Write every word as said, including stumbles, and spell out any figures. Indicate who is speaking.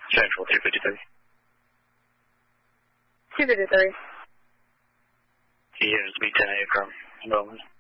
Speaker 1: Central two fifty-three.
Speaker 2: two fifty-three.
Speaker 1: He is B ten A from Bowman.